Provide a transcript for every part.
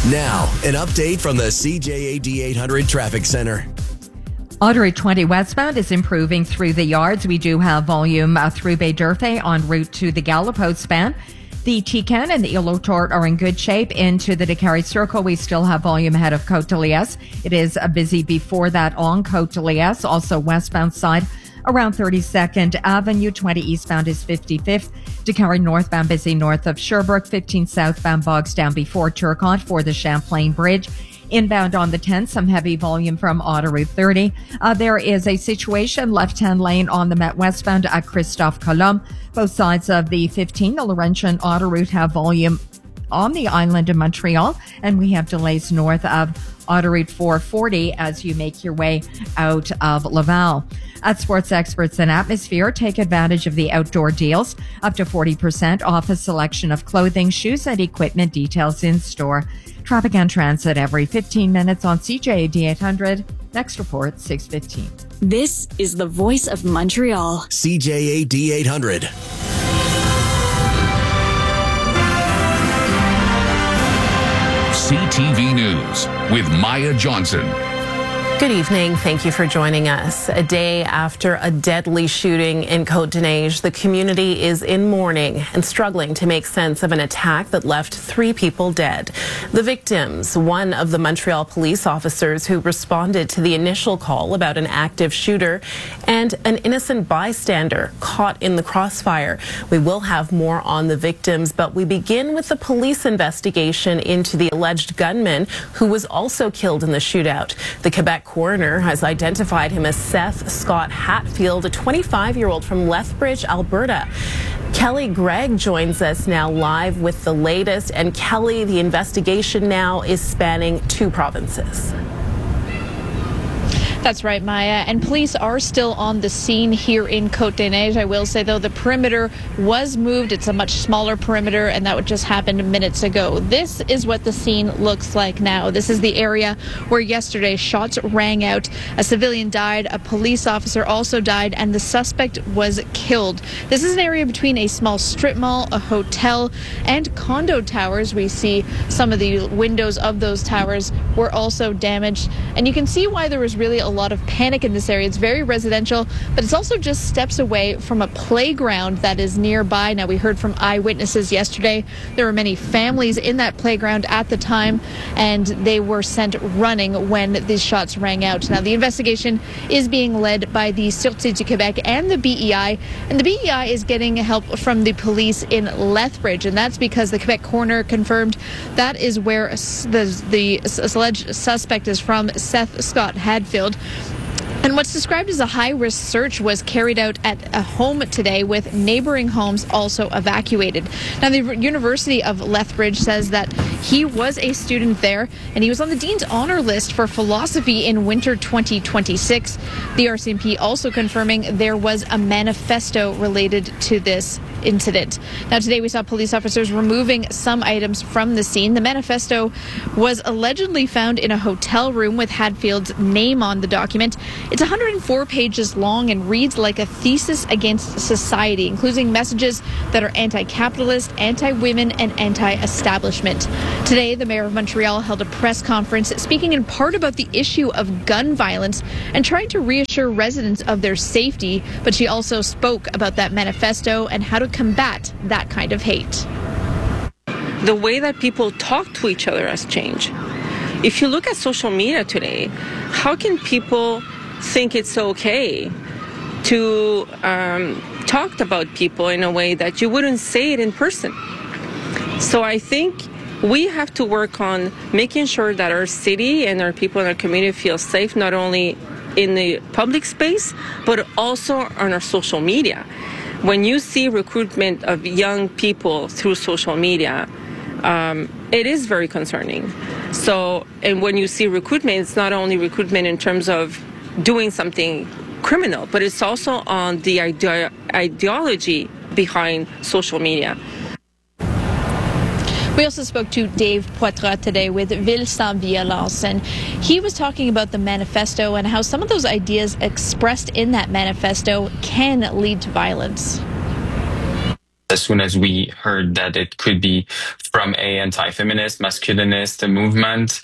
Now, an update from the CJAD 800 Traffic Center. Route 20 westbound is improving through the yards. We do have volume through Bay D'Urfé en route to the Gallipote span. The Tican and the Île-aux-Tortes are in good shape. Into the Décarie Circle, we still have volume ahead of Côte de Liesse. It is busy before that on Côte de Liesse. Also westbound side around 32nd Avenue. 20 eastbound is 55th. Décarie northbound busy north of Sherbrooke. 15 southbound bogs down before Turcotte for the Champlain Bridge. Inbound on the 10, some heavy volume from Autoroute 30. There is a situation left-hand lane on the Met westbound at Christophe Colomb. Both sides of the 15, the Laurentian Autoroute have volume on the island of Montreal, and we have delays north of Autoroute 440 as you make your way out of Laval. At Sports Experts and Atmosphere, take advantage of the outdoor deals. Up to 40% off a selection of clothing, shoes, and equipment. Details in store. Traffic and transit every 15 minutes on CJAD 800. Next report, 6:15. This is the voice of Montreal. CJAD 800. CTV News with Maya Johnson. Good evening. Thank you for joining us. A day after a deadly shooting in Côte-de-Neige, the community is in mourning and struggling to make sense of an attack that left 3 people dead. The victims, one of the Montreal police officers who responded to the initial call about an active shooter, and an innocent bystander caught in the crossfire. We will have more on the victims, but we begin with the police investigation into the alleged gunman who was also killed in the shootout. The Quebec coroner has identified him as Seth Scott Hatfield, a 25-year-old from Lethbridge, Alberta. Kelly Gregg joins us now live with the latest. And Kelly, the investigation now is spanning 2 provinces. That's right, Maya. And police are still on the scene here in Côte-de-Neige. I will say, though, the perimeter was moved. It's a much smaller perimeter, and that just happened minutes ago. This is what the scene looks like now. This is the area where yesterday shots rang out. A civilian died, a police officer also died, and the suspect was killed. This is an area between a small strip mall, a hotel, and condo towers. We see some of the windows of those towers were also damaged, and you can see why there was really a lot of panic in this area. It's very residential, but it's also just steps away from a playground that is nearby. Now, we heard from eyewitnesses yesterday. There were many families in that playground at the time, and they were sent running when these shots rang out. Now, the investigation is being led by the Sûreté du Québec and the BEI, and the BEI is getting help from the police in Lethbridge, and that's because the Quebec coroner confirmed that is where the alleged suspect is from, Seth Scott Hatfield. And what's described as a high-risk search was carried out at a home today, with neighboring homes also evacuated. Now, the University of Lethbridge says that he was a student there, and he was on the Dean's Honor List for philosophy in winter 2026. The RCMP also confirming there was a manifesto related to this incident. Now, today we saw police officers removing some items from the scene. The manifesto was allegedly found in a hotel room with Hatfield's name on the document. It's 104 pages long and reads like a thesis against society, including messages that are anti-capitalist, anti-women, and anti-establishment. Today, the mayor of Montreal held a press conference speaking in part about the issue of gun violence and trying to reassure residents of their safety, but she also spoke about that manifesto and how to combat that kind of hate. The way that people talk to each other has changed. If you look at social media today, how can people think it's okay to talk about people in a way that you wouldn't say it in person? So I think we have to work on making sure that our city and our people in our community feel safe, not only in the public space, but also on our social media. When you see recruitment of young people through social media, it is very concerning. So, and when you see recruitment, it's not only recruitment in terms of doing something criminal, but it's also on the ideology behind social media. We also spoke to Dave Poitras today with Ville Sans Violence, and he was talking about the manifesto and how some of those ideas expressed in that manifesto can lead to violence. As soon as we heard that it could be from a anti-feminist, masculinist movement,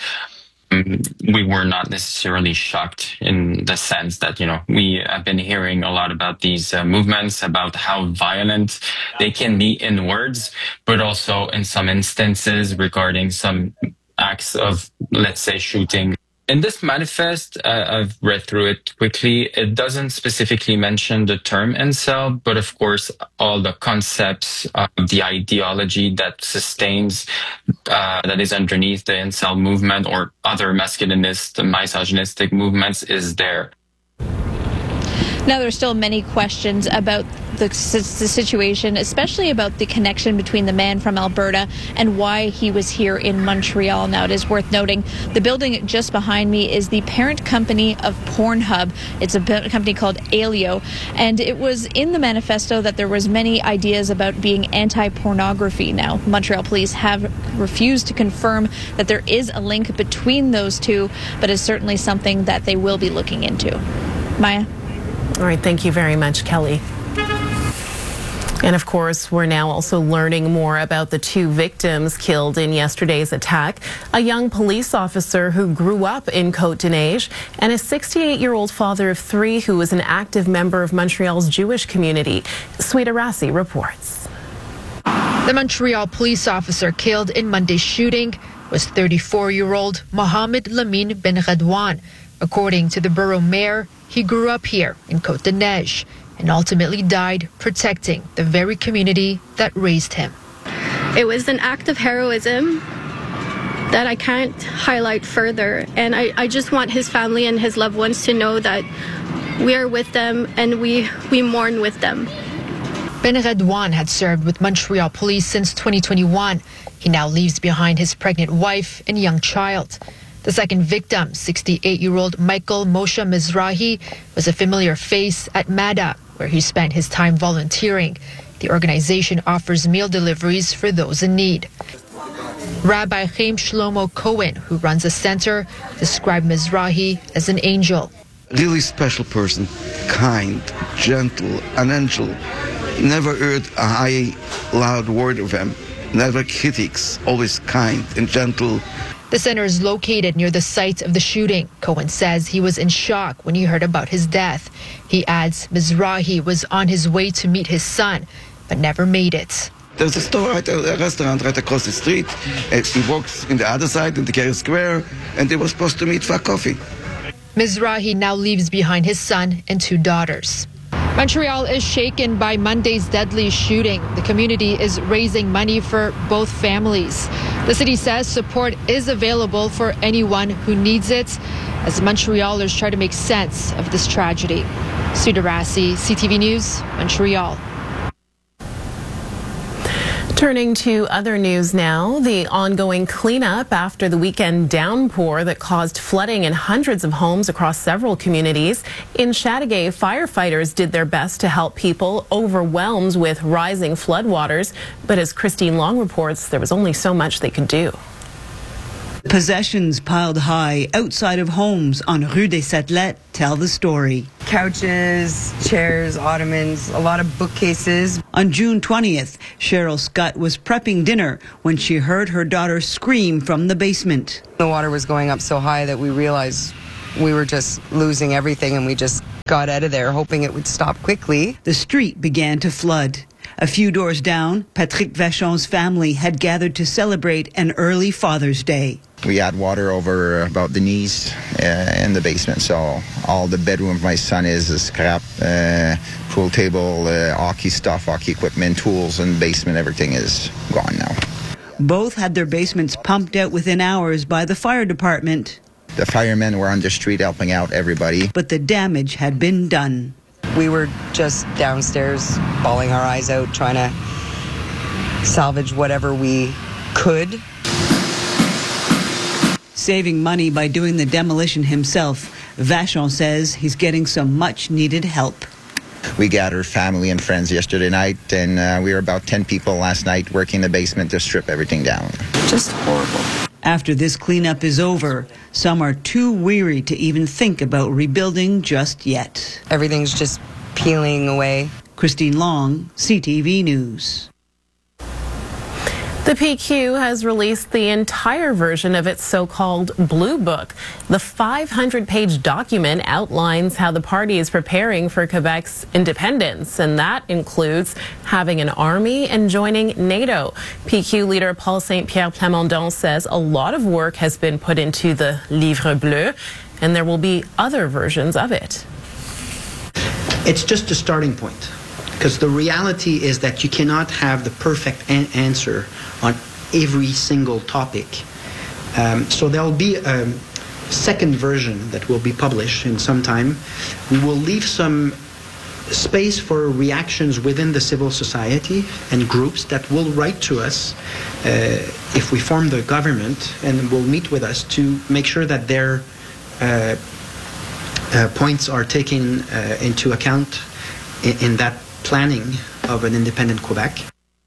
we were not necessarily shocked in the sense that, we have been hearing a lot about these movements, about how violent they can be in words, but also in some instances regarding some acts of, let's say, shooting. In this manifest, I've read through it quickly. It doesn't specifically mention the term incel, but of course, all the concepts of the ideology that sustains, that is underneath the incel movement or other masculinist, misogynistic movements is there. Now, there's still many questions about the situation, especially about the connection between the man from Alberta and why he was here in Montreal. Now, it is worth noting the building just behind me is the parent company of Pornhub. It's a company called Alio, and it was in the manifesto that there was many ideas about being anti-pornography. Now, Montreal police have refused to confirm that there is a link between those two, but it's certainly something that they will be looking into. Maya? All right, thank you very much, Kelly. And of course, we're now also learning more about the two victims killed in yesterday's attack. A young police officer who grew up in Côte-des-Neiges and a 68-year-old father of three who was an active member of Montreal's Jewish community. Sweeta Rassi reports. The Montreal police officer killed in Monday's shooting was 34-year-old Mohamed Lamine Ben Redouane. According to the borough mayor, he grew up here in Côte-des-Neiges and ultimately died protecting the very community that raised him. It was an act of heroism that I can't highlight further, and I just want his family and his loved ones to know that we are with them and we mourn with them. Ben Redouane had served with Montreal police since 2021. He now leaves behind his pregnant wife and young child. The second victim, 68-year-old Michael Moshe Mizrahi, was a familiar face at MADA, where he spent his time volunteering. The organization offers meal deliveries for those in need. Rabbi Chaim Shlomo Cohen, who runs the center, described Mizrahi as an angel. Really special person, kind, gentle, an angel. Never heard a high, loud word of him. Never critics, always kind and gentle. The center is located near the site of the shooting. Cohen says he was in shock when he heard about his death. He adds Mizrahi was on his way to meet his son, but never made it. There's a store, a restaurant right across the street. He walks in the other side, in the Carey Square, and they were supposed to meet for coffee. Mizrahi now leaves behind his son and two daughters. Montreal is shaken by Monday's deadly shooting. The community is raising money for both families. The city says support is available for anyone who needs it as Montrealers try to make sense of this tragedy. Sweeta Rassi, CTV News, Montreal. Turning to other news now, the ongoing cleanup after the weekend downpour that caused flooding in hundreds of homes across several communities. In Chateauguay, firefighters did their best to help people overwhelmed with rising floodwaters. But as Christine Long reports, there was only so much they could do. Possessions piled high outside of homes on Rue des Satellets tell the story. Couches, chairs, ottomans, a lot of bookcases. On June 20th, Cheryl Scott was prepping dinner when she heard her daughter scream from the basement. The water was going up so high that we realized we were just losing everything, and we just got out of there hoping it would stop quickly. The street began to flood. A few doors down, Patrick Vachon's family had gathered to celebrate an early Father's Day. We had water over about the knees in the basement, so all the bedroom of my son is scrap, pool table, hockey stuff, hockey equipment, tools, and basement, everything is gone now. Both had their basements pumped out within hours by the fire department. The firemen were on the street helping out everybody. But the damage had been done. We were just downstairs bawling our eyes out, trying to salvage whatever we could. Saving money by doing the demolition himself, Vachon says he's getting some much-needed help. We gathered family and friends yesterday night, and we were about 10 people last night working in the basement to strip everything down. Just horrible. After this cleanup is over, some are too weary to even think about rebuilding just yet. Everything's just peeling away. Christine Long, CTV News. The PQ has released the entire version of its so-called Blue Book. The 500-page document outlines how the party is preparing for Quebec's independence, and that includes having an army and joining NATO. PQ leader Paul Saint-Pierre Plamondon says a lot of work has been put into the Livre Bleu, and there will be other versions of it. It's just a starting point, because the reality is that you cannot have the perfect answer on every single topic. So there'll be a second version that will be published in some time. We will leave some space for reactions within the civil society and groups that will write to us if we form the government, and will meet with us to make sure that their points are taken into account in that planning of an independent Quebec.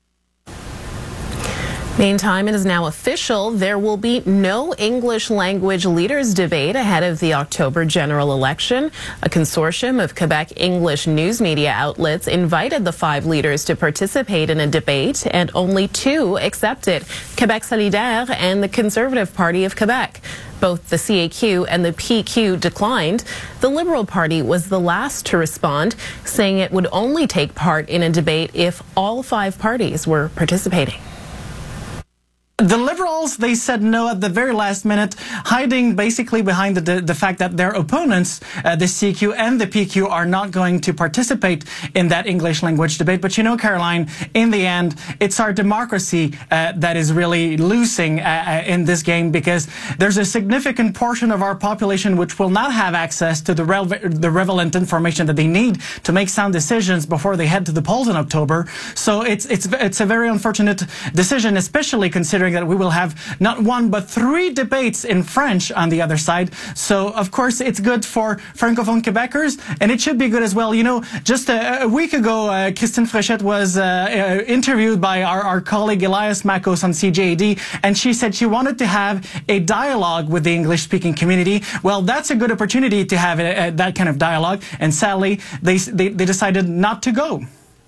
Meantime, it is now official. There will be no English language leaders debate ahead of the October general election. A consortium of Quebec English news media outlets invited the 5 leaders to participate in a debate, and only 2 accepted: Québec Solidaire and the Conservative Party of Quebec. Both the CAQ and the PQ declined. The Liberal Party was the last to respond, saying it would only take part in a debate if all 5 parties were participating. The Liberals, they said no at the very last minute, hiding basically behind the fact that their opponents, the CQ and the PQ, are not going to participate in that English language debate. But you know, Caroline, in the end, it's our democracy that is really losing in this game, because there's a significant portion of our population which will not have access to the relevant information that they need to make sound decisions before they head to the polls in October. So it's a very unfortunate decision, especially considering that we will have not 1 but 3 debates in French on the other side. So of course it's good for Francophone Quebecers, and it should be good as well. You know, just a week ago, Christine Fréchette was interviewed by our colleague Elias Makos on CJAD, and she said she wanted to have a dialogue with the English-speaking community. Well, that's a good opportunity to have that kind of dialogue, and sadly they decided not to go.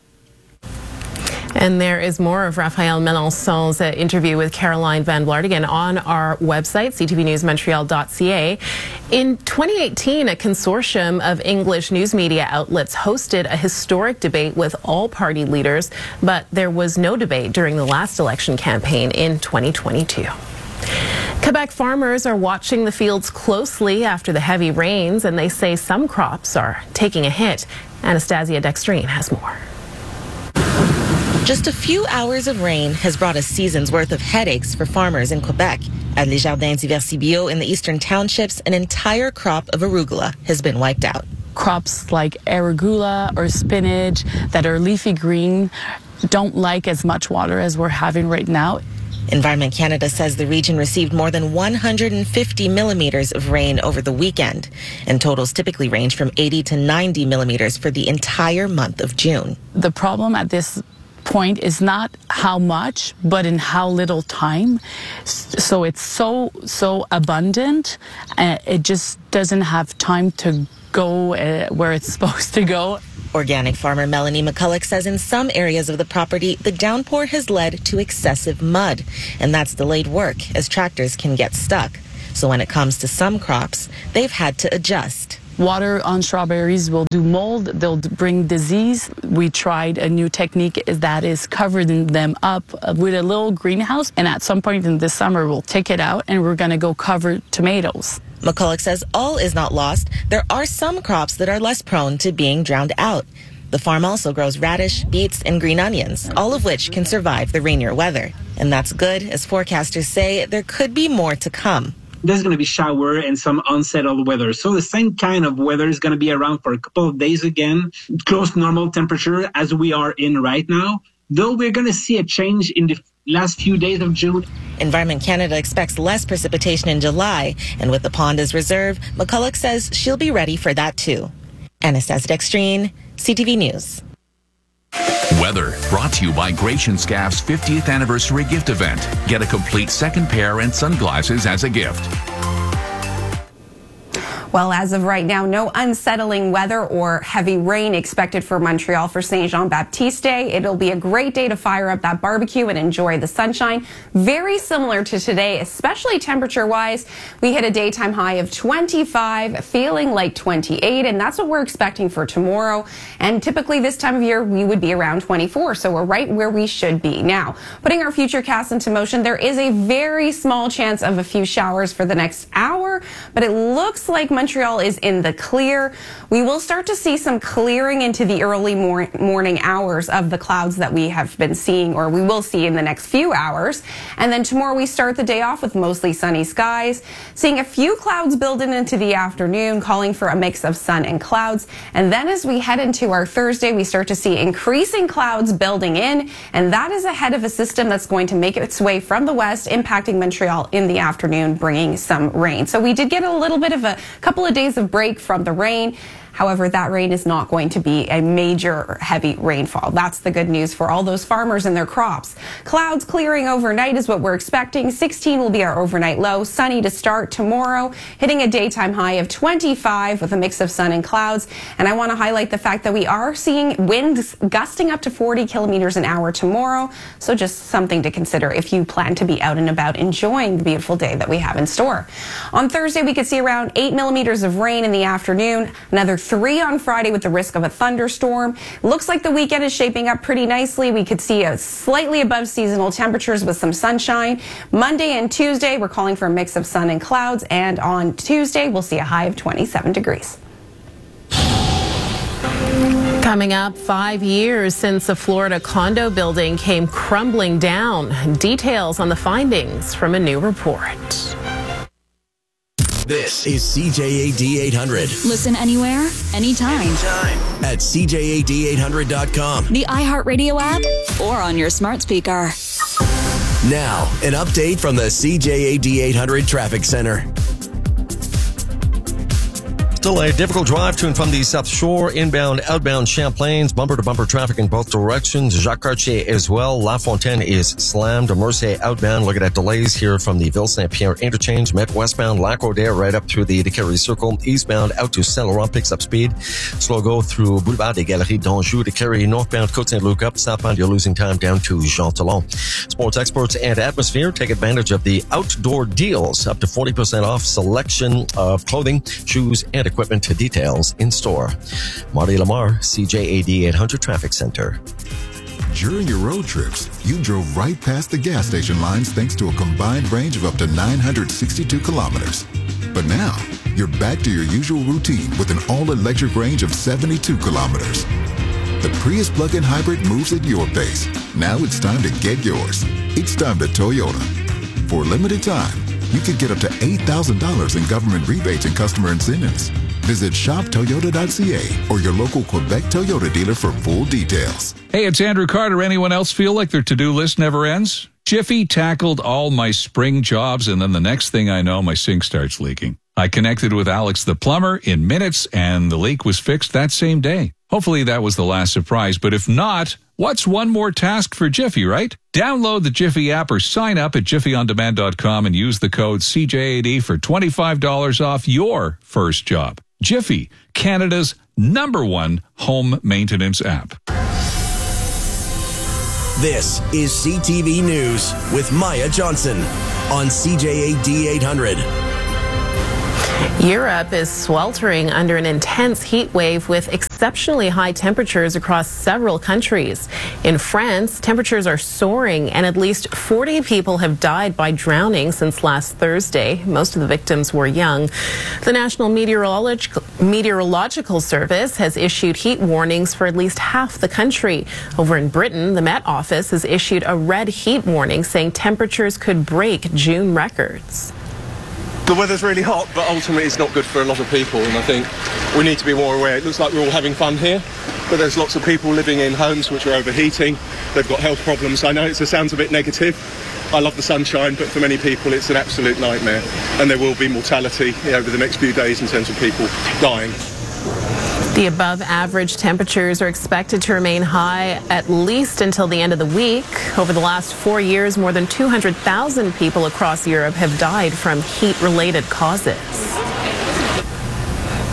And there is more of Raphael Melançon's interview with Caroline Van Blartigan on our website, ctvnewsmontreal.ca. In 2018, a consortium of English news media outlets hosted a historic debate with all party leaders, but there was no debate during the last election campaign in 2022. Quebec farmers are watching the fields closely after the heavy rains, and they say some crops are taking a hit. Anastasia Dextrine has more. Just a few hours of rain has brought a season's worth of headaches for farmers in Quebec. At Les Jardins d'Iversi Bio in the eastern townships, an entire crop of arugula has been wiped out. Crops like arugula or spinach that are leafy green don't like as much water as we're having right now. Environment Canada says the region received more than 150 millimeters of rain over the weekend, and totals typically range from 80 to 90 millimeters for the entire month of June. The problem at this point is not how much, but in how little time. So it's so abundant, it just doesn't have time to go where it's supposed to go. Organic farmer Melanie McCulloch says in some areas of the property, the downpour has led to excessive mud, and that's delayed work as tractors can get stuck. So when it comes to some crops, they've had to adjust. Water on strawberries will do mold, they'll bring disease. We tried a new technique that is covering them up with a little greenhouse, and at some point in this summer we'll take it out and we're going to go cover tomatoes. McCulloch says all is not lost. There are some crops that are less prone to being drowned out. The farm also grows radish, beets, and green onions, all of which can survive the rainier weather. And that's good, as forecasters say there could be more to come. There's going to be shower and some unsettled weather. So the same kind of weather is going to be around for a couple of days again, close to normal temperature as we are in right now. Though we're going to see a change in the last few days of June. Environment Canada expects less precipitation in July, and with the pond as reserve, McCulloch says she'll be ready for that too. Anastasia Dextrine, CTV News. Weather brought to you by Gratian Scaff's 50th anniversary gift event. Get a complete second pair and sunglasses as a gift. Well, as of right now, no unsettling weather or heavy rain expected for Montreal for Saint Jean-Baptiste Day. It'll be a great day to fire up that barbecue and enjoy the sunshine. Very similar to today, especially temperature-wise. We hit a daytime high of 25, feeling like 28, and that's what we're expecting for tomorrow. And typically this time of year, we would be around 24, so we're right where we should be. Now, putting our futurecast into motion, there is a very small chance of a few showers for the next hour, but it looks like Montreal is in the clear. We will start to see some clearing into the early morning hours of the clouds that we have been seeing, or we will see in the next few hours. And then tomorrow we start the day off with mostly sunny skies, seeing a few clouds building into the afternoon, calling for a mix of sun and clouds. And then as we head into our Thursday, we start to see increasing clouds building in, and that is ahead of a system that's going to make its way from the west, impacting Montreal in the afternoon, bringing some rain. So we did get a little bit of a couple of days of break from the rain. However, that rain is not going to be a major heavy rainfall. That's the good news for all those farmers and their crops. Clouds clearing overnight is what we're expecting. 16 will be our overnight low. Sunny to start tomorrow, hitting a daytime high of 25 with a mix of sun and clouds. And I want to highlight the fact that we are seeing winds gusting up to 40 kilometers an hour tomorrow. So just something to consider if you plan to be out and about enjoying the beautiful day that we have in store. On Thursday, we could see around 8 millimeters of rain in the afternoon. Another 3 on Friday with the risk of a thunderstorm. Looks like the weekend is shaping up pretty nicely. We could see a slightly above seasonal temperatures with some sunshine. Monday and Tuesday, we're calling for a mix of sun and clouds. And on Tuesday, we'll see a high of 27 degrees. Coming up, 5 years since a Florida condo building came crumbling down. Details on the findings from a new report. This is CJAD 800. Listen anywhere, anytime. At CJAD800.com. The iHeartRadio app or on your smart speaker. Now, an update from the CJAD 800 Traffic Center. Still a difficult drive to and from the South Shore, inbound, outbound Champlain's, bumper-to-bumper traffic in both directions. Jacques Cartier as well. La Fontaine is slammed. Mercier outbound. Looking at delays here from the Ville-Saint-Pierre interchange. Met westbound, Lac-Roder right up to the Carré Circle. Eastbound out to Saint-Laurent picks up speed. Slow go through Boulevard des Galeries d'Anjou to Carré. Northbound Côte-Saint-Luc up. Southbound you're losing time down to Jean Talon. Sports experts and atmosphere take advantage of the outdoor deals. Up to 40% off selection of clothing, shoes, and equipment. To details in store. Marty Lamar, CJAD 800 Traffic Center. During your road trips, you drove right past the gas station lines thanks to a combined range of up to 962 kilometers. But now, you're back to your usual routine with an all-electric range of 72 kilometers. The Prius plug-in hybrid moves at your pace. Now it's time to get yours. It's time to Toyota. For a limited time, you could get up to $8,000 in government rebates and customer incentives. Visit shoptoyota.ca or your local Quebec Toyota dealer for full details. Hey, it's Andrew Carter. Anyone else feel like their to-do list never ends? Jiffy tackled all my spring jobs, and then the next thing I know, my sink starts leaking. I connected with Alex the plumber in minutes, and the leak was fixed that same day. Hopefully that was the last surprise, but if not, what's one more task for Jiffy, right? Download the Jiffy app or sign up at jiffyondemand.com and use the code CJAD for $25 off your first job. Jiffy, Canada's #1 home maintenance app. This is CTV News with Maya Johnson on CJAD 800. Europe is sweltering under an intense heat wave with exceptionally high temperatures across several countries. In France, temperatures are soaring and at least 40 people have died by drowning since last Thursday. Most of the victims were young. The National Meteorological Service has issued heat warnings for at least half the country. Over in Britain, the Met Office has issued a red heat warning saying temperatures could break June records. The weather's really hot, but ultimately it's not good for a lot of people, and I think we need to be more aware. It looks like we're all having fun here, but there's lots of people living in homes which are overheating. They've got health problems. I know it sounds a bit negative. I love the sunshine, but for many people it's an absolute nightmare, and there will be mortality over the next few days in terms of people dying. The above average temperatures are expected to remain high at least until the end of the week. Over the last 4 years, more than 200,000 people across Europe have died from heat-related causes.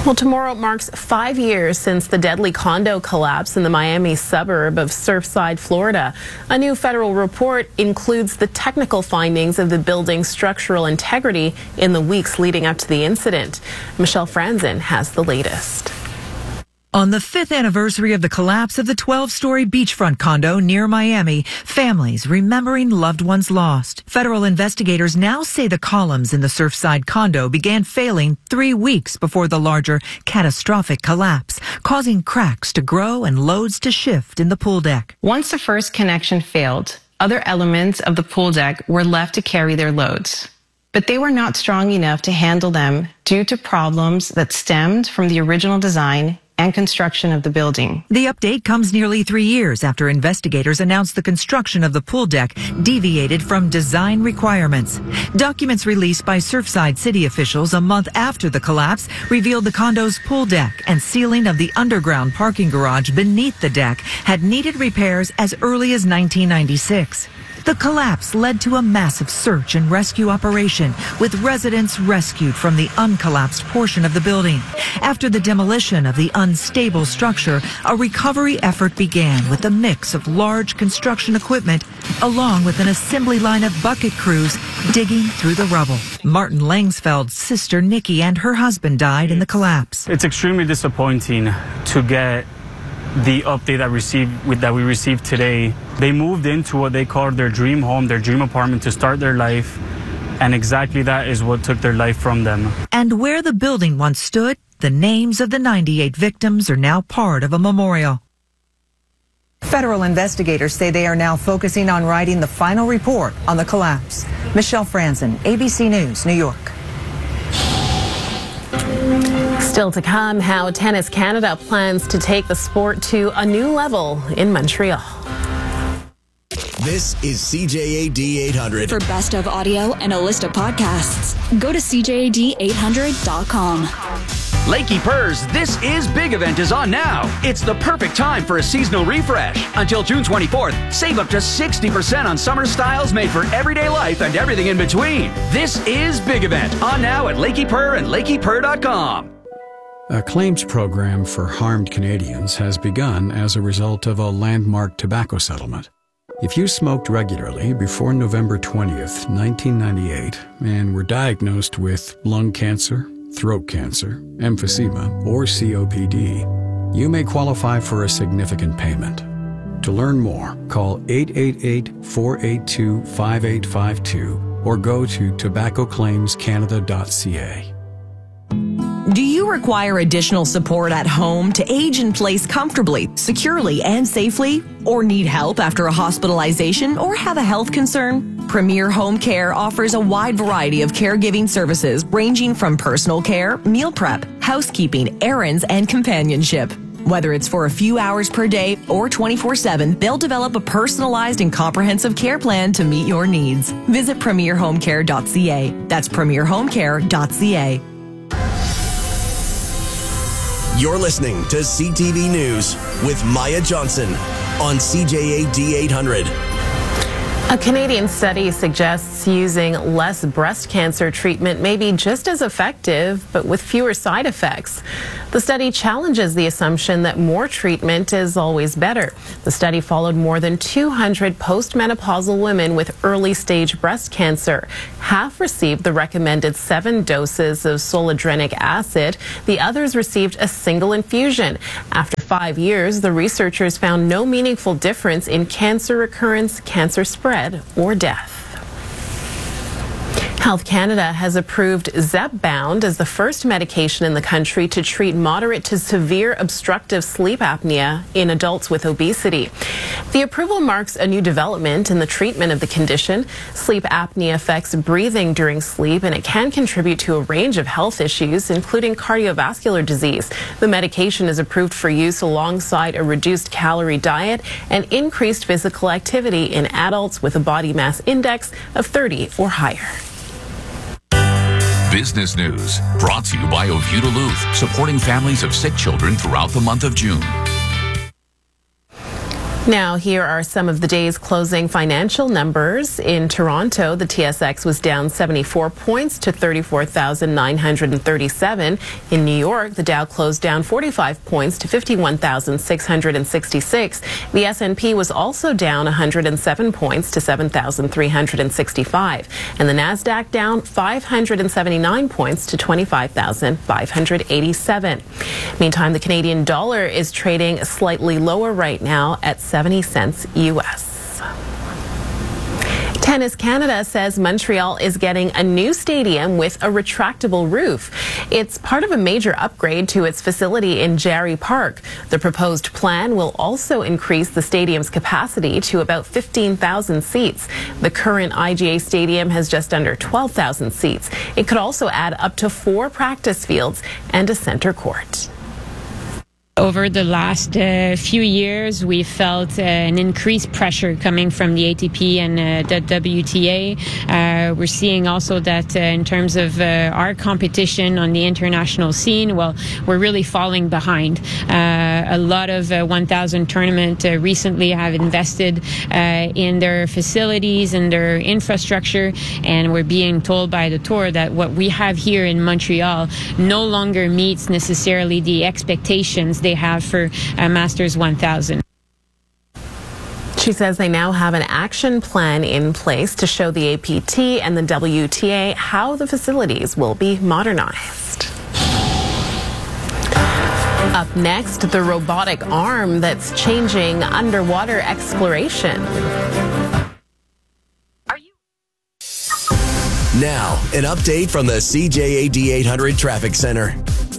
Well, tomorrow marks 5 years since the deadly condo collapse in the Miami suburb of Surfside, Florida. A new federal report includes the technical findings of the building's structural integrity in the weeks leading up to the incident. Michelle Franzen has the latest. On the 5th anniversary of the collapse of the 12-story beachfront condo near Miami, families remembering loved ones lost. Federal investigators now say the columns in the Surfside condo began failing 3 weeks before the larger catastrophic collapse, causing cracks to grow and loads to shift in the pool deck. Once the first connection failed, other elements of the pool deck were left to carry their loads. But they were not strong enough to handle them due to problems that stemmed from the original design and construction of the building. The update comes nearly 3 years after investigators announced the construction of the pool deck deviated from design requirements. Documents released by Surfside city officials a month after the collapse revealed the condo's pool deck and ceiling of the underground parking garage beneath the deck had needed repairs as early as 1996. The collapse led to a massive search and rescue operation, with residents rescued from the uncollapsed portion of the building. After the demolition of the unstable structure, a recovery effort began with a mix of large construction equipment, along with an assembly line of bucket crews digging through the rubble. Martin Langsfeld's sister Nikki and her husband died in the collapse. It's extremely disappointing to get the update that we received today. They moved into what they called their dream home, their dream apartment to start their life, and exactly that is what took their life from them. And where the building once stood, the names of the 98 victims are now part of a memorial. Federal investigators say they are now focusing on writing the final report on the collapse. Michelle Franzen, ABC News, New York. Still to come, how Tennis Canada plans to take the sport to a new level in Montreal. This is CJAD 800. For best of audio and a list of podcasts, go to CJAD800.com. Lakey Purrs, This Is Big event is on now. It's the perfect time for a seasonal refresh. Until June 24th, save up to 60% on summer styles made for everyday life and everything in between. This Is Big event on now at Lakey Purr and LakeyPurr.com. A claims program for harmed Canadians has begun as a result of a landmark tobacco settlement. If you smoked regularly before November 20th, 1998, and were diagnosed with lung cancer, throat cancer, emphysema, or COPD, you may qualify for a significant payment. To learn more, call 888-482-5852 or go to tobaccoclaimscanada.ca. Do you require additional support at home to age in place comfortably, securely, and safely? Or need help after a hospitalization or have a health concern? Premier Home Care offers a wide variety of caregiving services ranging from personal care, meal prep, housekeeping, errands, and companionship. Whether it's for a few hours per day or 24/7, they'll develop a personalized and comprehensive care plan to meet your needs. Visit premierhomecare.ca. That's premierhomecare.ca. You're listening to CTV News with Maya Johnson on CJAD 800. A Canadian study suggests using less breast cancer treatment may be just as effective, but with fewer side effects. The study challenges the assumption that more treatment is always better. The study followed more than 200 postmenopausal women with early-stage breast cancer. Half received the recommended 7 doses of zoledronic acid. The others received a single infusion. After 5 years, the researchers found no meaningful difference in cancer recurrence, cancer spread, or death. Health Canada has approved Zepbound as the first medication in the country to treat moderate to severe obstructive sleep apnea in adults with obesity. The approval marks a new development in the treatment of the condition. Sleep apnea affects breathing during sleep, and it can contribute to a range of health issues, including cardiovascular disease. The medication is approved for use alongside a reduced calorie diet and increased physical activity in adults with a body mass index of 30 or higher. Business News, brought to you by Oviedo Duluth, supporting families of sick children throughout the month of June. Now, here are some of the day's closing financial numbers. In Toronto, the TSX was down 74 points to 34,937. In New York, the Dow closed down 45 points to 51,666. The S&P was also down 107 points to 7,365. And the Nasdaq down 579 points to 25,587. Meantime, the Canadian dollar is trading slightly lower right now at 70 cents U.S. Tennis Canada says Montreal is getting a new stadium with a retractable roof. It's part of a major upgrade to its facility in Jarry Park. The proposed plan will also increase the stadium's capacity to about 15,000 seats. The current IGA stadium has just under 12,000 seats. It could also add up to 4 practice fields and a center court. Over the last few years, we felt an increased pressure coming from the ATP and the WTA. We're seeing also that in terms of our competition on the international scene, well, we're really falling behind. A lot of 1,000 tournament recently have invested in their facilities and their infrastructure, and we're being told by the tour that what we have here in Montreal no longer meets necessarily the expectations they have for Masters 1000. She says they now have an action plan in place to show the APT and the WTA how the facilities will be modernized. Up next, the robotic arm that's changing underwater exploration. Now, an update from the CJAD 800 Traffic Center.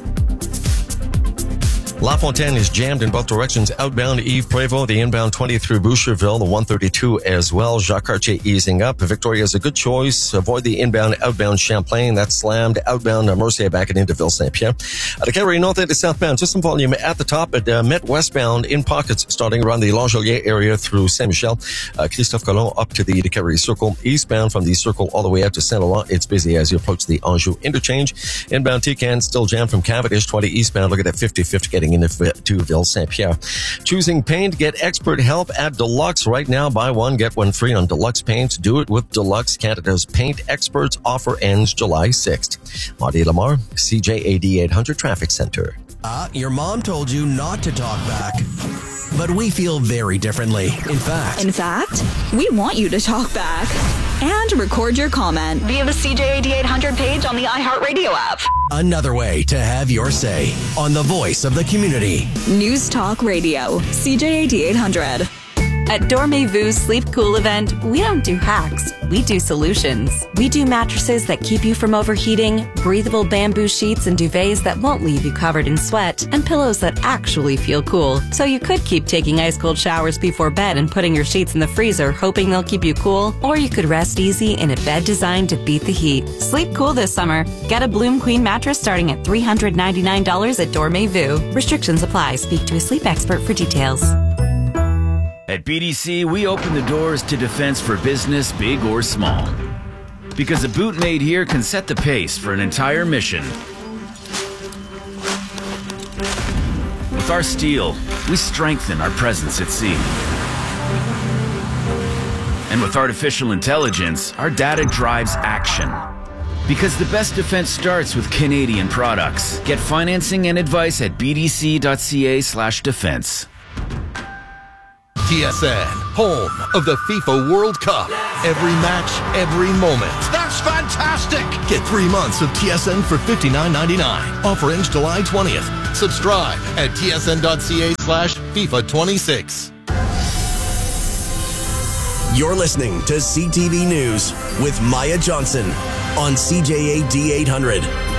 La Fontaine is jammed in both directions. Outbound Yves Prévost, the inbound 20 through Boucherville, the 132 as well. Jacques Cartier easing up. Victoria is a good choice. Avoid the inbound, outbound Champlain. That's slammed. Outbound Mercier back and into Ville-Saint-Pierre. The Carré North and southbound, just some volume at the top. But Met westbound in pockets starting around the Langelier area through Saint-Michel. Christophe Colomb up to the Carré Circle. Eastbound from the Circle all the way out to Saint-Laurent. It's busy as you approach the Anjou interchange. Inbound Tican still jammed from Cavendish 20 eastbound. Look at that 50-50 getting into Ville-Saint-Pierre. Choosing paint, get expert help at Deluxe. Right now, buy one, get one free on Deluxe paints. Do it with Deluxe, Canada's paint experts. Offer ends July 6th. Marty Lamar, CJAD 800 Traffic Center. Your mom told you not to talk back. But we feel very differently. In fact, we want you to talk back and record your comment via the CJAD 800 page on the iHeartRadio app. Another way to have your say on the voice of the community. News Talk Radio, CJAD 800. At Dormez-Vu's Sleep Cool event, we don't do hacks, we do solutions. We do mattresses that keep you from overheating, breathable bamboo sheets and duvets that won't leave you covered in sweat, and pillows that actually feel cool. So you could keep taking ice-cold showers before bed and putting your sheets in the freezer, hoping they'll keep you cool, or you could rest easy in a bed designed to beat the heat. Sleep cool this summer. Get a Bloom Queen mattress starting at $399 at Dormez-Vu. Restrictions apply. Speak to a sleep expert for details. At BDC, we open the doors to defense for business, big or small. Because a boot made here can set the pace for an entire mission. With our steel, we strengthen our presence at sea. And with artificial intelligence, our data drives action. Because the best defense starts with Canadian products. Get financing and advice at bdc.ca/defense. TSN, home of the FIFA World Cup. Every match, every moment. That's fantastic! Get 3 months of TSN for $59.99. Offer ends July 20th. Subscribe at tsn.ca/FIFA26. You're listening to CTV News with Maya Johnson on CJAD 800.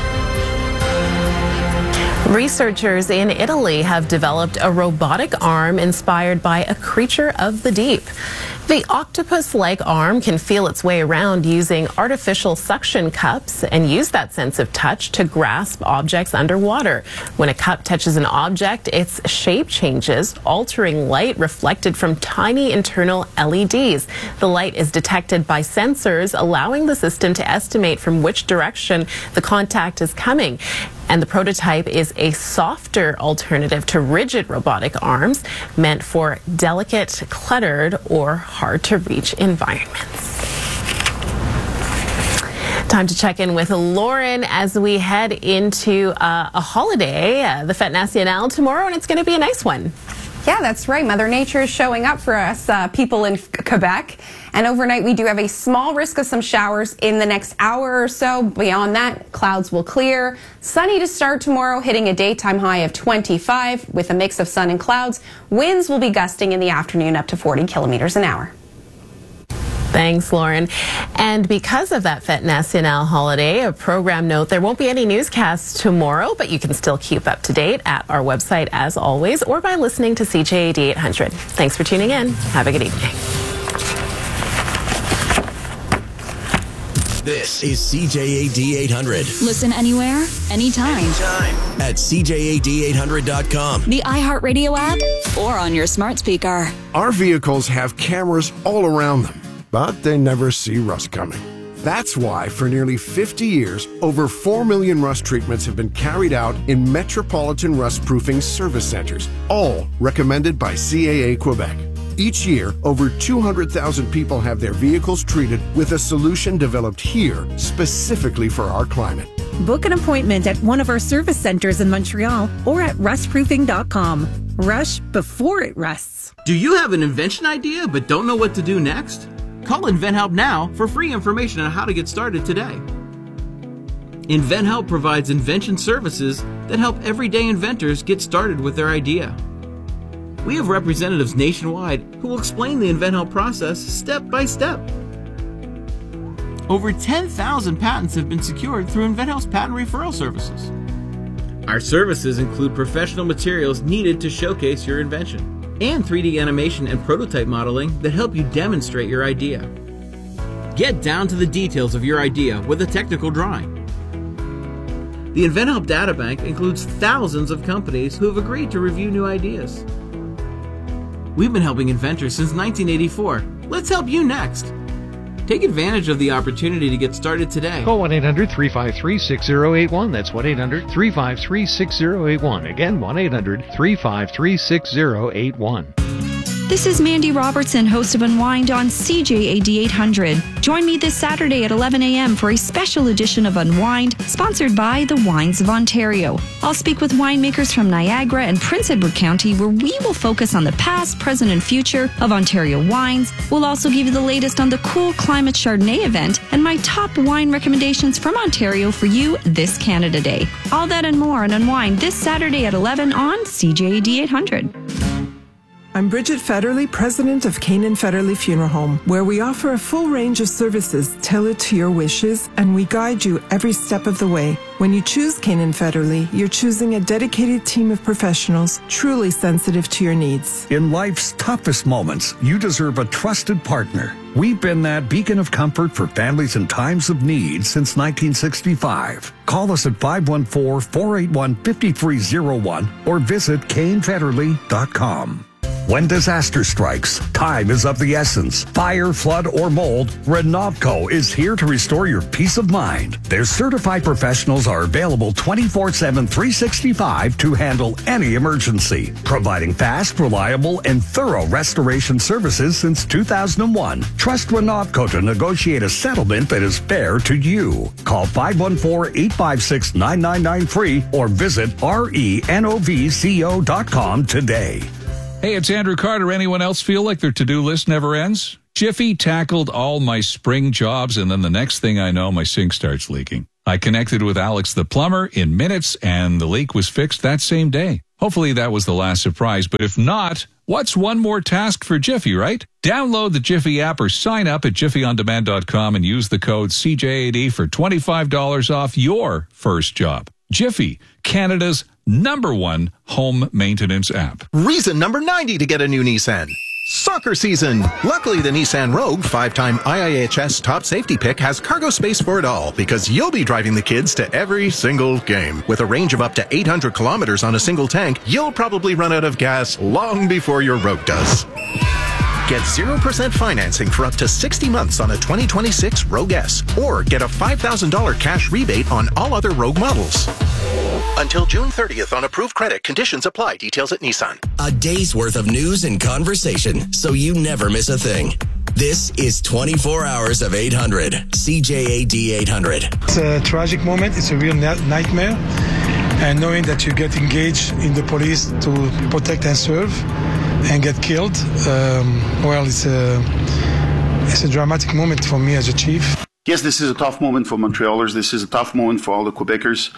Researchers in Italy have developed a robotic arm inspired by a creature of the deep. The octopus-like arm can feel its way around using artificial suction cups and use that sense of touch to grasp objects underwater. When a cup touches an object, its shape changes, altering light reflected from tiny internal LEDs. The light is detected by sensors, allowing the system to estimate from which direction the contact is coming. And the prototype is a softer alternative to rigid robotic arms meant for delicate, cluttered, or hard-to-reach environments. Time to check in with Lauren as we head into a holiday, the Fête Nationale tomorrow, and it's going to be a nice one. Yeah, that's right. Mother Nature is showing up for us people in Quebec. And overnight, we do have a small risk of some showers in the next hour or so. Beyond that, clouds will clear. Sunny to start tomorrow, hitting a daytime high of 25 with a mix of sun and clouds. Winds will be gusting in the afternoon up to 40 kilometers an hour. Thanks, Lauren. And because of that Fête Nationale holiday, a program note, there won't be any newscasts tomorrow, but you can still keep up to date at our website as always, or by listening to CJAD 800. Thanks for tuning in. Have a good evening. This is CJAD 800. Listen anywhere, anytime. At CJAD800.com. The iHeartRadio app or on your smart speaker. Our vehicles have cameras all around them, but they never see rust coming. That's why, for nearly 50 years, over 4 million rust treatments have been carried out in metropolitan rust-proofing service centers, all recommended by CAA Quebec. Each year, over 200,000 people have their vehicles treated with a solution developed here specifically for our climate. Book an appointment at one of our service centers in Montreal or at rustproofing.com. Rush before it rusts. Do you have an invention idea but don't know what to do next? Call InventHelp now for free information on how to get started today. InventHelp provides invention services that help everyday inventors get started with their idea. We have representatives nationwide who will explain the InventHelp process step by step. Over 10,000 patents have been secured through InventHelp's patent referral services. Our services include professional materials needed to showcase your invention, and 3D animation and prototype modeling that help you demonstrate your idea. Get down to the details of your idea with a technical drawing. The InventHelp Databank includes thousands of companies who have agreed to review new ideas. We've been helping inventors since 1984. Let's help you next. Take advantage of the opportunity to get started today. Call 1-800-353-6081. That's 1-800-353-6081. Again, 1-800-353-6081. This is Mandy Robertson, host of Unwind on CJAD 800. Join me this Saturday at 11 a.m. for a special edition of Unwind, sponsored by the Wines of Ontario. I'll speak with winemakers from Niagara and Prince Edward County, where we will focus on the past, present, and future of Ontario wines. We'll also give you the latest on the Cool Climate Chardonnay event and my top wine recommendations from Ontario for you this Canada Day. All that and more on Unwind this Saturday at 11 on CJAD 800. I'm Bridget Federley, president of Canaan Federley Funeral Home, where we offer a full range of services tailored to your wishes, and we guide you every step of the way. When you choose Canaan Federley, you're choosing a dedicated team of professionals truly sensitive to your needs. In life's toughest moments, you deserve a trusted partner. We've been that beacon of comfort for families in times of need since 1965. Call us at 514-481-5301 or visit canefederley.com. When disaster strikes, time is of the essence. Fire, flood, or mold, Renovco is here to restore your peace of mind. Their certified professionals are available 24/7, 365 to handle any emergency, providing fast, reliable, and thorough restoration services since 2001. Trust Renovco to negotiate a settlement that is fair to you. Call 514-856-9993 or visit renovco.com today. Hey, it's Andrew Carter. Anyone else feel like their to-do list never ends? Jiffy tackled all my spring jobs, and then the next thing I know, my sink starts leaking. I connected with Alex the plumber in minutes, and the leak was fixed that same day. Hopefully that was the last surprise, but if not, what's one more task for Jiffy, right? Download the Jiffy app or sign up at jiffyondemand.com and use the code CJAD for $25 off your first job. Jiffy, Canada's #1 home maintenance app. Reason number 90 to get a new Nissan. Soccer season. Luckily, the Nissan Rogue, 5-time IIHS top safety pick, has cargo space for it all because you'll be driving the kids to every single game. With a range of up to 800 kilometers on a single tank, you'll probably run out of gas long before your Rogue does. Get 0% financing for up to 60 months on a 2026 Rogue S, or get a $5,000 cash rebate on all other Rogue models. Until June 30th on approved credit. Conditions apply. Details at Nissan. A day's worth of news and conversation, so you never miss a thing. This is 24 hours of 800. CJAD 800. It's a tragic moment. It's a real nightmare. And knowing that you get engaged in the police to protect and serve and get killed, it's a dramatic moment for me as a chief. Yes, this is a tough moment for Montrealers. This is a tough moment for all the Quebecers.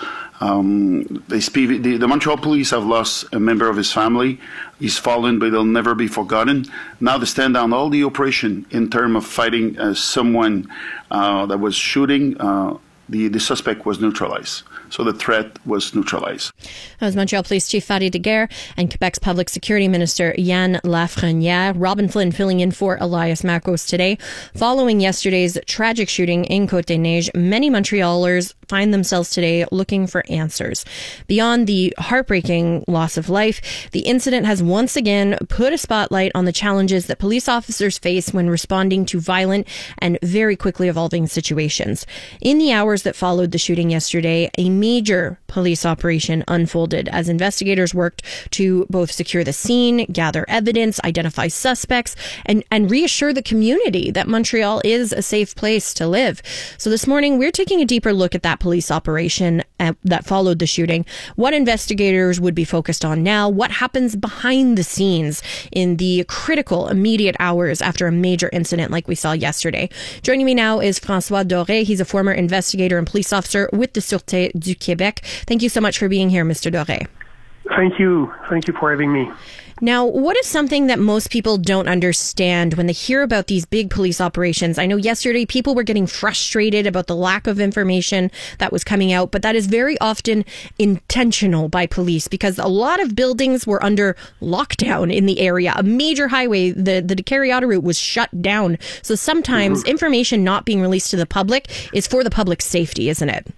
The Montreal police have lost a member of his family. He's fallen, but he'll never be forgotten. Now they stand down all the operation in terms of fighting someone that was shooting. The suspect was neutralized. So the threat was neutralized. That was Montreal Police Chief Fadi Daguerre and Quebec's Public Security Minister Yann Lafrenière. Robin Flynn filling in for Elias Makos today. Following yesterday's tragic shooting in Côte-des-Neiges, many Montrealers find themselves today looking for answers. Beyond the heartbreaking loss of life, the incident has once again put a spotlight on the challenges that police officers face when responding to violent and very quickly evolving situations. In the hours that followed the shooting yesterday, a major police operation unfolded as investigators worked to both secure the scene, gather evidence, identify suspects, and reassure the community that Montreal is a safe place to live. So this morning, we're taking a deeper look at that police operation that followed the shooting, what investigators would be focused on now, what happens behind the scenes in the critical immediate hours after a major incident like we saw yesterday. Joining me now is François Doré. He's a former investigator and police officer with the Sûreté du Québec. Thank you so much for being here, Mr. Doré. Thank you. Thank you for having me. Now, what is something that most people don't understand when they hear about these big police operations? I know yesterday people were getting frustrated about the lack of information that was coming out, but that is very often intentional by police because a lot of buildings were under lockdown in the area. A major highway, the Carriata route, was shut down. So sometimes information not being released to the public is for the public's safety, isn't it?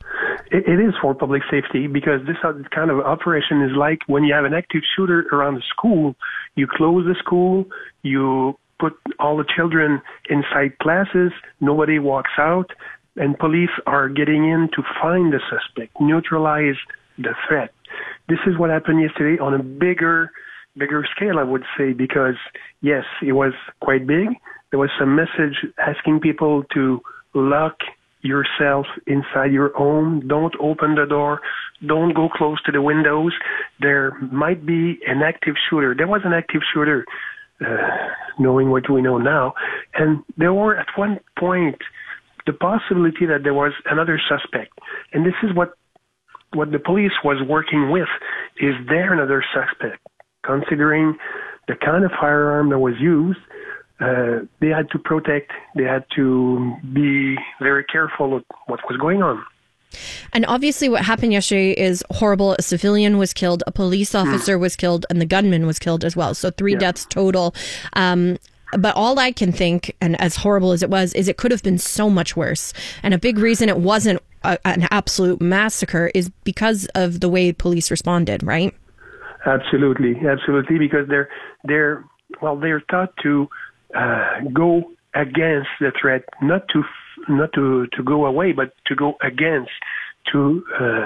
It is for public safety because this kind of operation is like when you have an active shooter around the school, you close the school, you put all the children inside classes, nobody walks out, and police are getting in to find the suspect, neutralize the threat. This is what happened yesterday on a bigger scale, I would say, because yes, it was quite big. There was some message asking people to lock yourself inside your home. Don't open the door. Don't go close to the windows. There might be an active shooter. There was an active shooter, knowing what we know now. And there were at one point the possibility that there was another suspect. And this is what the police was working with. Is there another suspect? Considering the kind of firearm that was used, they had to protect, they had to be very careful of what was going on. And obviously what happened yesterday is horrible. A civilian was killed, a police officer was killed, and the gunman was killed as well. So 3 deaths total. But all I can think, and as horrible as it was, is it could have been so much worse. And a big reason it wasn't an absolute massacre is because of the way police responded, right? Absolutely, because they're taught to go against the threat, not to go away, but to go against, to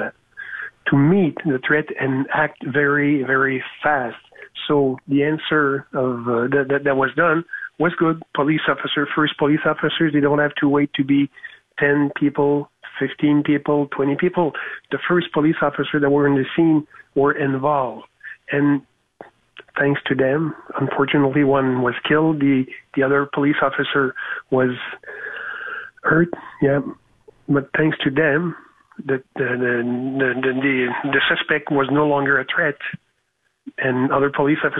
meet the threat and act very, very fast. So the answer of that was done was good. First police officers, they don't have to wait to be 10 people, 15 people, 20 people. The first police officers that were in the scene were involved. And thanks to them, unfortunately, one was killed. The other police officer was hurt. Yeah, but thanks to them, the suspect was no longer a threat, and other police officers